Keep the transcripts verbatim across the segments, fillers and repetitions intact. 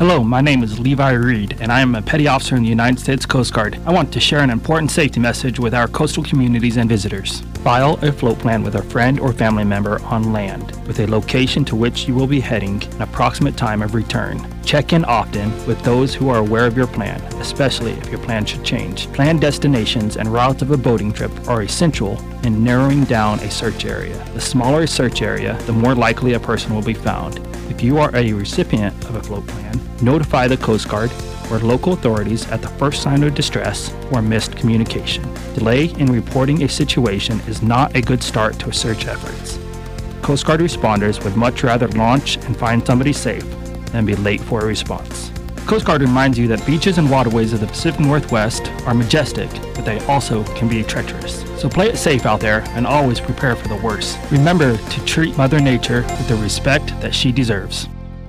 Hello, my name is Levi Reed, and I am a petty officer in the United States Coast Guard. I want to share an important safety message with our coastal communities and visitors. File a float plan with a friend or family member on land, with a location to which you will be heading and approximate time of return. Check in often with those who are aware of your plan, especially if your plan should change. Planned destinations and routes of a boating trip are essential in narrowing down a search area. The smaller a search area, the more likely a person will be found. If you are a recipient of a float plan, notify the Coast Guard or local authorities at the first sign of distress or missed communication. Delay in reporting a situation is not a good start to search efforts. Coast Guard responders would much rather launch and find somebody safe than be late for a response. Coast Guard reminds you that beaches and waterways of the Pacific Northwest are majestic, but they also can be treacherous. So play it safe out there and always prepare for the worst. Remember to treat Mother Nature with the respect that she deserves.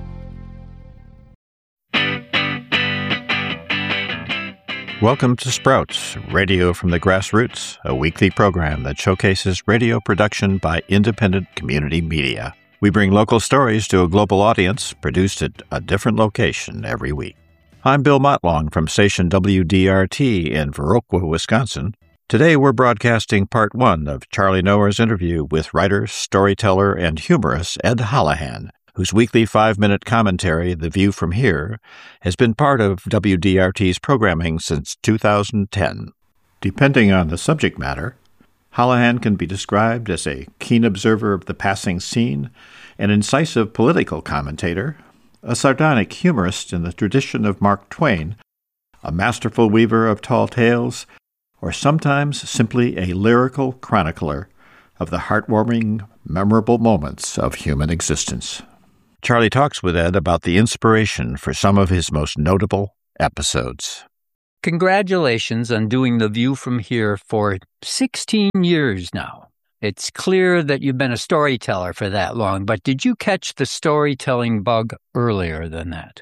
Welcome to Sprouts, Radio from the Grassroots, a weekly program that showcases radio production by independent community media. We bring local stories to a global audience, produced at a different location every week. I'm Bill Motlong from station W D R T in Viroqua, Wisconsin. Today we're broadcasting part one of Charlie Noer's interview with writer, storyteller, and humorist Ed Holohan, whose weekly five-minute commentary, The View from Here, has been part of W D R T's programming since two thousand ten. Depending on the subject matter, Holohan can be described as a keen observer of the passing scene, an incisive political commentator, a sardonic humorist in the tradition of Mark Twain, a masterful weaver of tall tales, or sometimes simply a lyrical chronicler of the heartwarming, memorable moments of human existence. Charlie talks with Ed about the inspiration for some of his most notable episodes. Congratulations on doing The View from Here for sixteen years now. It's clear that you've been a storyteller for that long, but did you catch the storytelling bug earlier than that?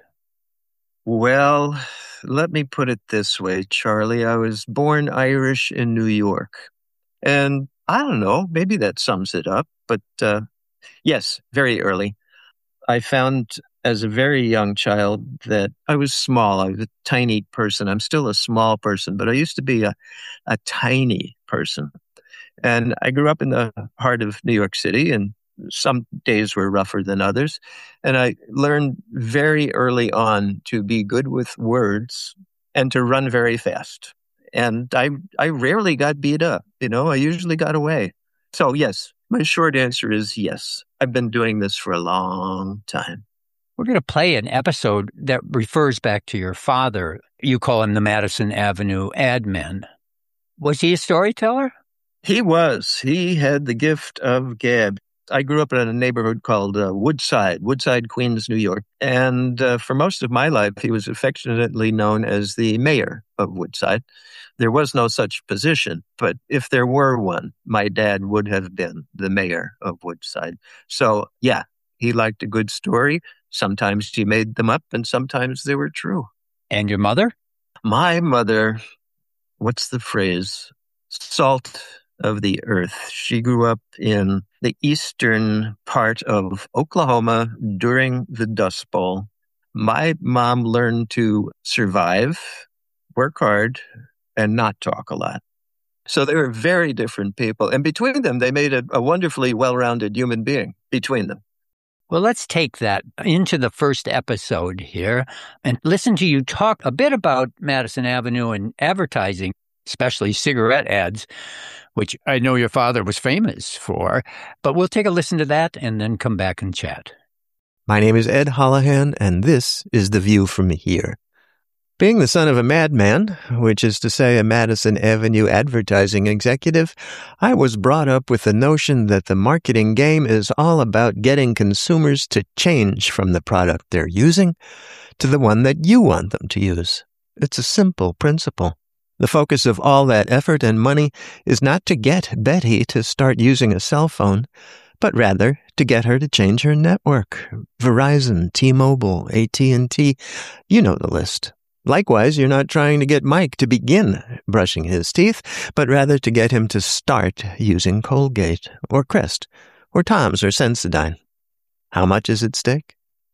Well, let me put it this way, Charlie. I was born Irish in New York. And I don't know, maybe that sums it up. But uh, yes, very early. I found as a very young child that I was small. I was a tiny person. I'm still a small person, but I used to be a, a tiny person. And I grew up in the heart of New York City, and some days were rougher than others. And I learned very early on to be good with words and to run very fast. And I I rarely got beat up, you know, I usually got away. So yes, my short answer is yes. I've been doing this for a long time. We're going to play an episode that refers back to your father. You call him the Madison Avenue Admin. Was he a storyteller? He was. He had the gift of gab. I grew up in a neighborhood called uh, Woodside, Woodside, Queens, New York. And uh, for most of my life, he was affectionately known as the mayor of Woodside. There was no such position, but if there were one, my dad would have been the mayor of Woodside. So, yeah, he liked a good story. Sometimes he made them up, and sometimes they were true. And your mother? My mother, what's the phrase? Salt of the earth. She grew up in the eastern part of Oklahoma during the Dust Bowl. My mom learned to survive, work hard, and not talk a lot. So they were very different people. And between them, they made a, a wonderfully well-rounded human being between them. Well, let's take that into the first episode here and listen to you talk a bit about Madison Avenue and advertising, especially cigarette ads, which I know your father was famous for. But we'll take a listen to that and then come back and chat. My name is Ed Holohan, and this is The View from Here. Being the son of a madman, which is to say a Madison Avenue advertising executive, I was brought up with the notion that the marketing game is all about getting consumers to change from the product they're using to the one that you want them to use. It's a simple principle. The focus of all that effort and money is not to get Betty to start using a cell phone, but rather to get her to change her network. Verizon, T-Mobile, A T and T, you know the list. Likewise, you're not trying to get Mike to begin brushing his teeth, but rather to get him to start using Colgate, or Crest, or Tom's, or Sensodyne. How much is at stake?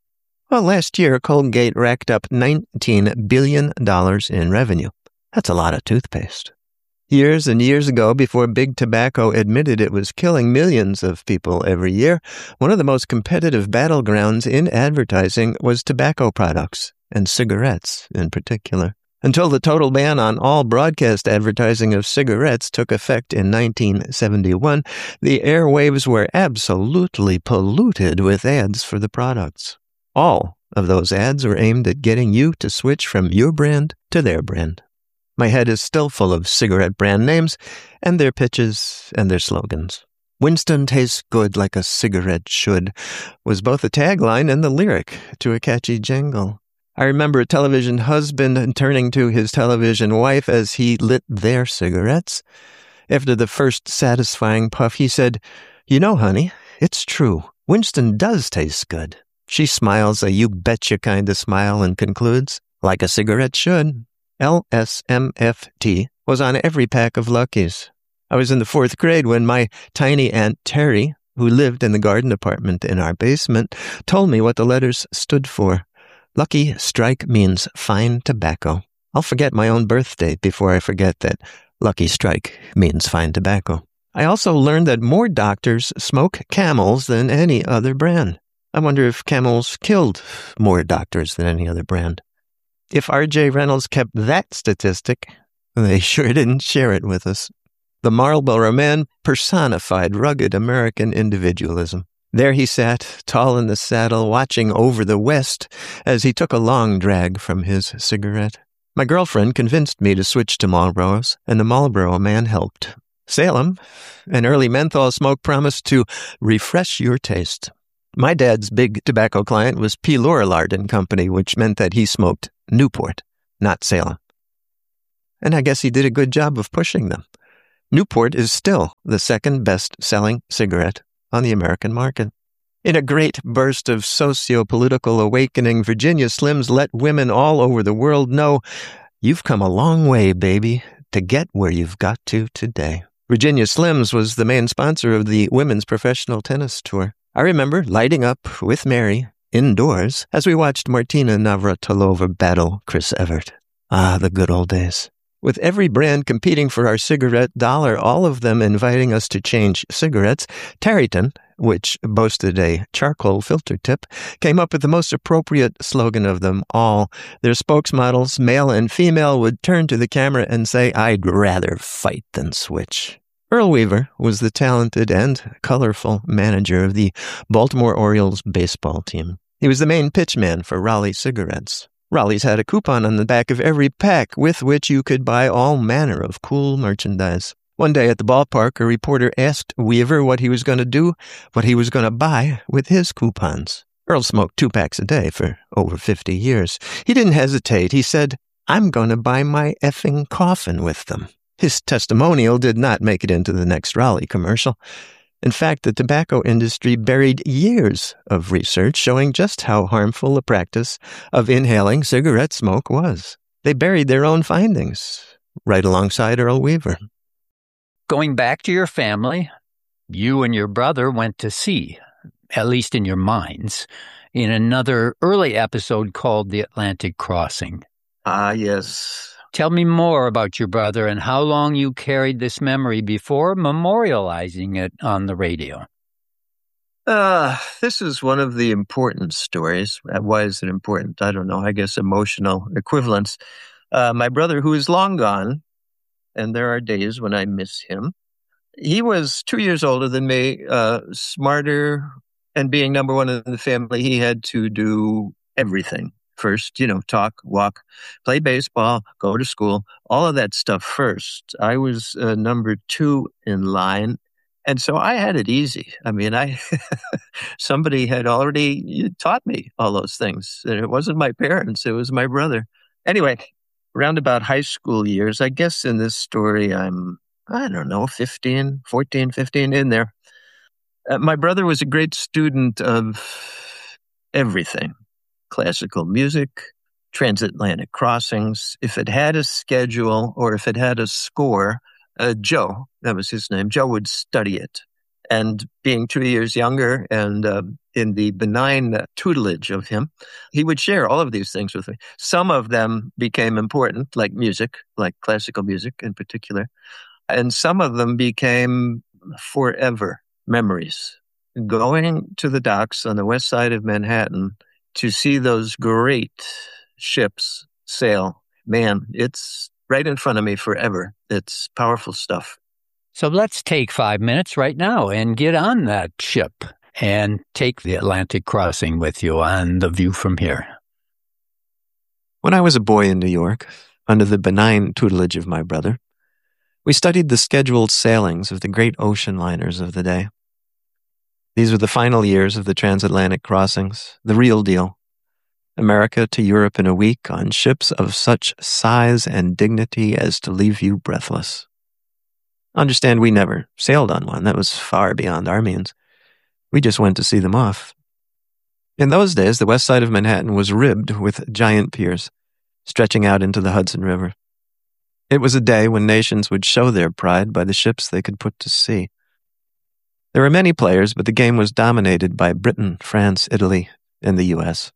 Well, last year, Colgate racked up nineteen billion dollars in revenue. That's a lot of toothpaste. Years and years ago, before Big Tobacco admitted it was killing millions of people every year, one of the most competitive battlegrounds in advertising was tobacco products, and cigarettes in particular. Until the total ban on all broadcast advertising of cigarettes took effect in nineteen seventy-one, the airwaves were absolutely polluted with ads for the products. All of those ads were aimed at getting you to switch from your brand to their brand. My head is still full of cigarette brand names and their pitches and their slogans. Winston tastes good like a cigarette should was both a tagline and the lyric to a catchy jingle. I remember a television husband turning to his television wife as he lit their cigarettes. After the first satisfying puff, he said, "You know, honey, it's true. Winston does taste good." She smiles a you-betcha kind of smile and concludes, "Like a cigarette should." L S M F T was on every pack of Luckies. I was in the fourth grade when my tiny Aunt Terry, who lived in the garden apartment in our basement, told me what the letters stood for. Lucky Strike means fine tobacco. I'll forget my own birthday before I forget that Lucky Strike means fine tobacco. I also learned that more doctors smoke Camels than any other brand. I wonder if Camels killed more doctors than any other brand. If R J Reynolds kept that statistic, they sure didn't share it with us. The Marlboro Man personified rugged American individualism. There he sat, tall in the saddle, watching over the West as he took a long drag from his cigarette. My girlfriend convinced me to switch to Marlboros, and the Marlboro Man helped. Salem, an early menthol smoke promised to refresh your taste. My dad's big tobacco client was P. Lorillard and Company, which meant that he smoked Newport, not Salem. And I guess he did a good job of pushing them. Newport is still the second best-selling cigarette on the American market. In a great burst of socio-political awakening, Virginia Slims let women all over the world know, you've come a long way, baby, to get where you've got to today. Virginia Slims was the main sponsor of the Women's Professional Tennis Tour. I remember lighting up with Mary indoors as we watched Martina Navratilova battle Chris Evert. Ah, the good old days. With every brand competing for our cigarette dollar, all of them inviting us to change cigarettes, Tareyton, which boasted a charcoal filter tip, came up with the most appropriate slogan of them all. Their spokesmodels, male and female, would turn to the camera and say, "I'd rather fight than switch." Earl Weaver was the talented and colorful manager of the Baltimore Orioles baseball team. He was the main pitchman for Raleigh cigarettes. Raleigh's had a coupon on the back of every pack with which you could buy all manner of cool merchandise. One day at the ballpark, a reporter asked Weaver what he was going to do, what he was going to buy with his coupons. Earl smoked two packs a day for over fifty years. He didn't hesitate. He said, "I'm going to buy my effing coffin with them." His testimonial did not make it into the next Raleigh commercial. In fact, the tobacco industry buried years of research showing just how harmful the practice of inhaling cigarette smoke was. They buried their own findings, right alongside Earl Weaver. Going back to your family, you and your brother went to sea, at least in your minds, in another early episode called The Atlantic Crossing. Ah, yes. Tell me more about your brother and how long you carried this memory before memorializing it on the radio. Uh, this is one of the important stories. Why is it important? I don't know. I guess emotional equivalence. Uh, my brother, who is long gone, and there are days when I miss him, he was two years older than me, uh, smarter, and being number one in the family, he had to do everything. First, you know, talk, walk, play baseball, go to school, all of that stuff first. I was uh, number two in line, and so I had it easy. I mean, I somebody had already taught me all those things. And it wasn't my parents, it was my brother. Anyway, around about high school years, I guess in this story, I'm, I don't know, fifteen, fourteen, fifteen, in there. Uh, my brother was a great student of everything. Classical music, transatlantic crossings. If it had a schedule or if it had a score, uh, Joe, that was his name, Joe would study it. And being two years younger and uh, in the benign tutelage of him, he would share all of these things with me. Some of them became important, like music, like classical music in particular. And some of them became forever memories. Going to the docks on the west side of Manhattan to see those great ships sail, man, it's right in front of me forever. It's powerful stuff. So let's take five minutes right now and get on that ship and take the Atlantic crossing with you on The View from Here. When I was a boy in New York, under the benign tutelage of my brother, we studied the scheduled sailings of the great ocean liners of the day. These were the final years of the transatlantic crossings, the real deal. America to Europe in a week on ships of such size and dignity as to leave you breathless. Understand, we never sailed on one. That was far beyond our means. We just went to see them off. In those days, the west side of Manhattan was ribbed with giant piers, stretching out into the Hudson River. It was a day when nations would show their pride by the ships they could put to sea. There were many players, but the game was dominated by Britain, France, Italy, and the U S.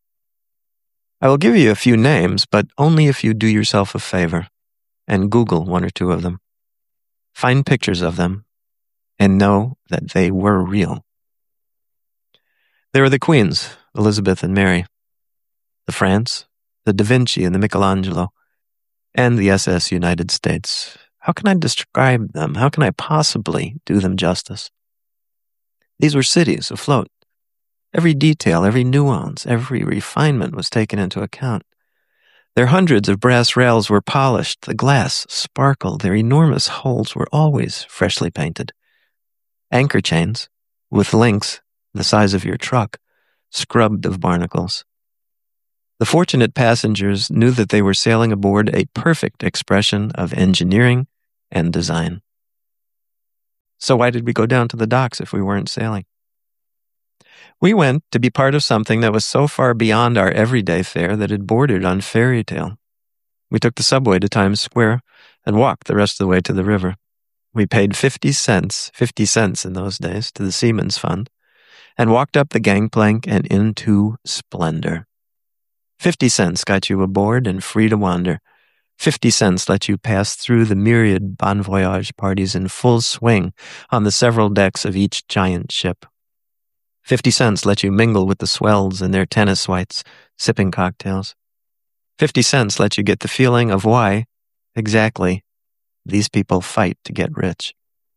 I will give you a few names, but only if you do yourself a favor and Google one or two of them. Find pictures of them and know that they were real. There are the Queens, Elizabeth and Mary, the France, the Da Vinci and the Michelangelo, and the S S United States. How can I describe them? How can I possibly do them justice? These were cities afloat. Every detail, every nuance, every refinement was taken into account. Their hundreds of brass rails were polished, the glass sparkled, their enormous hulls were always freshly painted. Anchor chains, with links the size of your truck, scrubbed of barnacles. The fortunate passengers knew that they were sailing aboard a perfect expression of engineering and design. So why did we go down to the docks if we weren't sailing? We went to be part of something that was so far beyond our everyday fare that it bordered on fairy tale. We took the subway to Times Square and walked the rest of the way to the river. We paid fifty cents, fifty cents in those days, to the Seamen's Fund, and walked up the gangplank and into splendor. Fifty cents got you aboard and free to wander. Fifty cents let you pass through the myriad bon voyage parties in full swing on the several decks of each giant ship. Fifty cents let you mingle with the swells and their tennis whites, sipping cocktails. Fifty cents let you get the feeling of why, exactly, these people fight to get rich.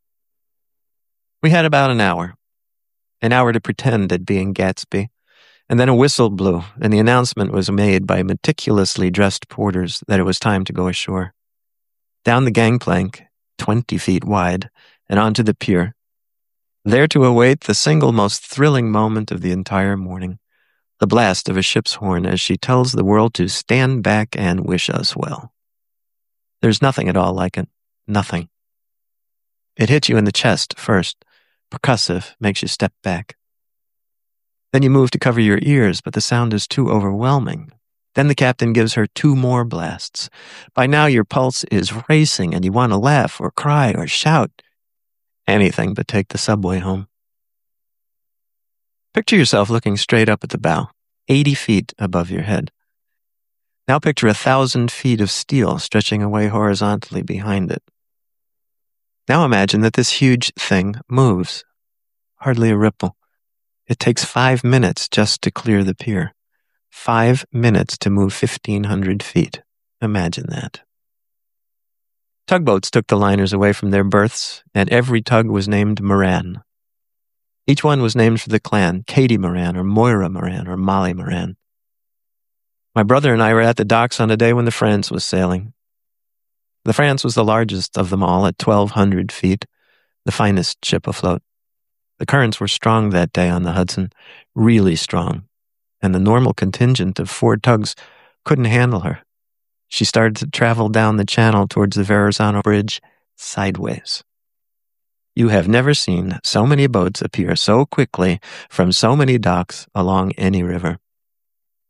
We had about an hour. An hour to pretend at being Gatsby. And then a whistle blew, and the announcement was made by meticulously dressed porters that it was time to go ashore. Down the gangplank, twenty feet wide, and onto the pier, there to await the single most thrilling moment of the entire morning, the blast of a ship's horn as she tells the world to stand back and wish us well. There's nothing at all like it. Nothing. It hits you in the chest first, percussive, makes you step back. Then you move to cover your ears, but the sound is too overwhelming. Then the captain gives her two more blasts. By now your pulse is racing and you want to laugh or cry or shout. Anything but take the subway home. Picture yourself looking straight up at the bow, eighty feet above your head. Now picture a thousand feet of steel stretching away horizontally behind it. Now imagine that this huge thing moves. Hardly a ripple. It takes five minutes just to clear the pier. Five minutes to move fifteen hundred feet. Imagine that. Tugboats took the liners away from their berths, and every tug was named Moran. Each one was named for the clan, Katie Moran, or Moira Moran, or Molly Moran. My brother and I were at the docks on a day when the France was sailing. The France was the largest of them all at twelve hundred feet, the finest ship afloat. The currents were strong that day on the Hudson, really strong, and the normal contingent of four tugs couldn't handle her. She started to travel down the channel towards the Verrazano Bridge sideways. You have never seen so many boats appear so quickly from so many docks along any river.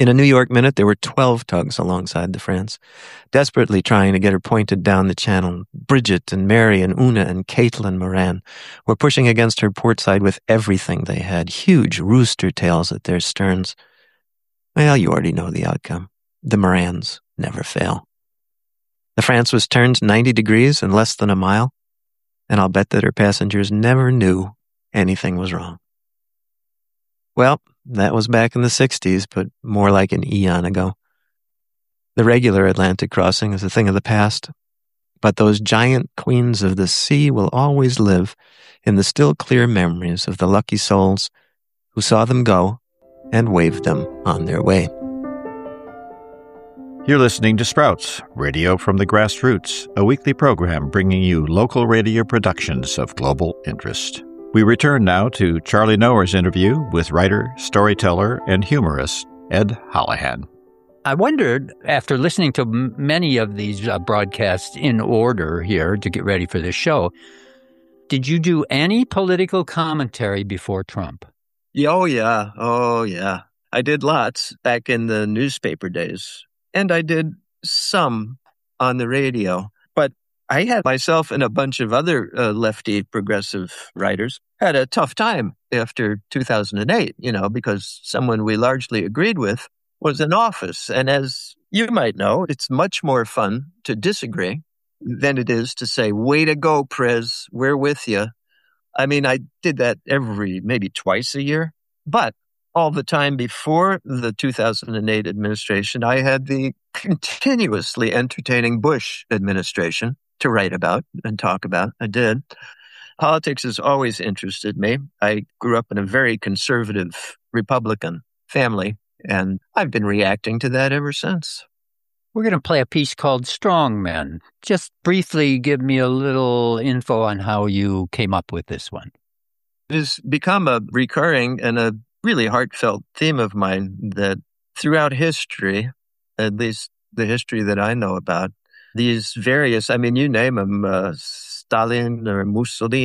In a New York minute, there were twelve tugs alongside the France, desperately trying to get her pointed down the channel. Bridget and Mary and Una and Caitlin Moran were pushing against her port side with everything they had, huge rooster tails at their sterns. Well, you already know the outcome. The Morans never fail. The France was turned ninety degrees in less than a mile, and I'll bet that her passengers never knew anything was wrong. Well, that was back in the sixties, but more like an eon ago. The regular Atlantic crossing is a thing of the past, but those giant queens of the sea will always live in the still clear memories of the lucky souls who saw them go and waved them on their way. You're listening to Sprouts, Radio from the Grassroots, a weekly program bringing you local radio productions of global interest. We return now to Charlie Noer's interview with writer, storyteller, and humorist Ed Holohan. I wondered, after listening to m- many of these uh, broadcasts in order here to get ready for this show, did you do any political commentary before Trump? Oh, yeah. Oh, yeah. I did lots back in the newspaper days. And I did some on the radio. But I had myself and a bunch of other uh, lefty progressive writers had a tough time after two thousand eight, you know, because someone we largely agreed with was in office. And as you might know, it's much more fun to disagree than it is to say, way to go, Prez, we're with you. I mean, I did that every, maybe twice a year. But all the time before the two thousand eight administration, I had the continuously entertaining Bush administration to write about and talk about. I did. Politics has always interested me. I grew up in a very conservative Republican family, and I've been reacting to that ever since. We're going to play a piece called Strong Men. Just briefly give me a little info on how you came up with this one. It has become a recurring and a really heartfelt theme of mine that throughout history, at least the history that I know about, these various, I mean, you name them, uh, Stalin or Mussolini,